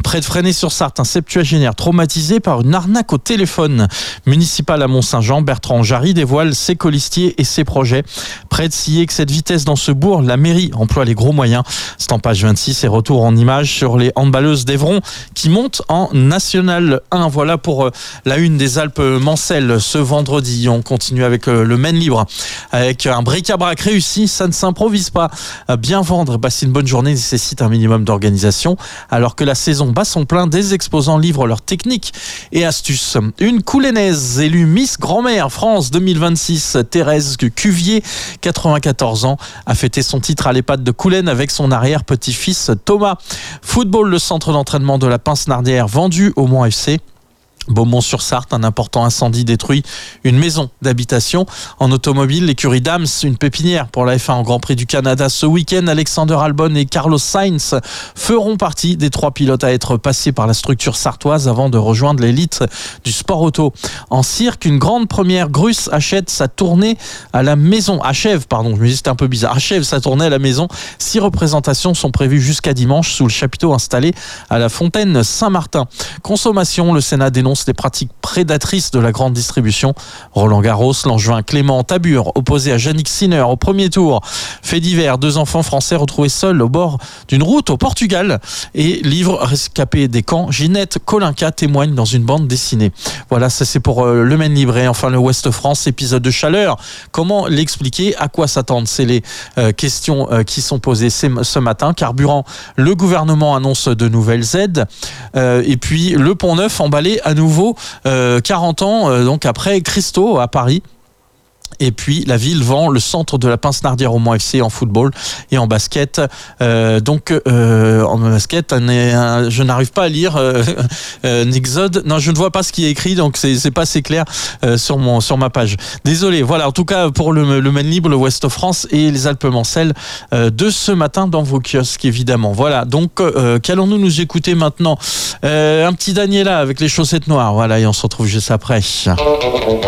Près de Fresnay-sur-Sarthe, un septuagénaire traumatisé par une arnaque au téléphone. Municipal à Mont-Saint-Jean, Bertrand Jarry dévoile ses colistiers et ses projets. Près de Sillé-Excès de vitesse dans ce bourg, la mairie emploie les gros moyens. C'est en page 26 et retour en images sur les handballeuses d'Evron qui montent en National 1. Voilà pour la une des Alpes-Mancelles ce vendredi. On continue avec le Maine Libre. Avec un bric-à-brac réussi, ça ne s'improvise pas. Bien vendre, passer une bonne journée nécessite un minimum d'organisation. Alors que la saison bat son plein, des exposants livrent leurs techniques et astuces. Une Coulennaise élue Miss Grand-Mère France 2026, Thérèse Cuvier, 94 ans, a fêté son titre à l'EHPAD de Coulennes avec son arrière-petit-fils Thomas. Football, le centre d'entraînement de la Pince-Nardière vendu au Mans FC. Beaumont-sur-Sarthe, un important incendie détruit une maison d'habitation. En automobile, l'écurie Dams, une pépinière pour la F1 en Grand Prix du Canada ce week-end. Alexander Albon et Carlos Sainz feront partie des 3 pilotes à être passés par la structure sartoise avant de rejoindre l'élite du sport auto. En cirque, une grande première, Grus achève sa tournée à la maison. Achève sa tournée à la maison. 6 représentations sont prévues jusqu'à dimanche sous le chapiteau installé à la Fontaine Saint-Martin. Consommation, le Sénat dénonce les pratiques prédatrices de la grande distribution. Roland Garros, l'Angevin Clément Tabur opposé à Yannick Sinner au premier tour. Fait divers, 2 enfants français retrouvés seuls au bord d'une route au Portugal. Et livre rescapé des camps, Ginette Kolinka témoigne dans une bande dessinée. Voilà, ça c'est pour le Maine Libre. Et enfin le Ouest France, épisode de chaleur. Comment l'expliquer? À quoi s'attendre? C'est les questions qui sont posées ce matin. Carburant, le gouvernement annonce de nouvelles aides. Et puis le Pont-Neuf emballé à nouveau 40 ans donc après Christo à Paris. Et puis la ville vend le centre de la Pince-Nardière au Mans FC en football et en basket. En basket, je n'arrive pas à lire Nixod. Non, je ne vois pas ce qui est écrit, donc c'est pas assez clair sur ma page. Désolé. Voilà, en tout cas pour le Maine Libre, le Ouest France et les Alpes-Mancelles de ce matin dans vos kiosques évidemment. Voilà. Donc qu'allons-nous nous écouter maintenant? Un petit Daniela avec les chaussettes noires. Voilà, et on se retrouve juste après.